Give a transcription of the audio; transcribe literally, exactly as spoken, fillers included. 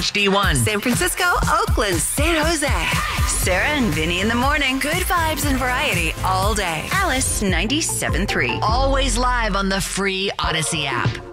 H D one. San Francisco, Oakland, San Jose. Sarah and Vinny in the morning. Good vibes and variety all day. Alice ninety-seven point three. Always live on the free Odyssey app.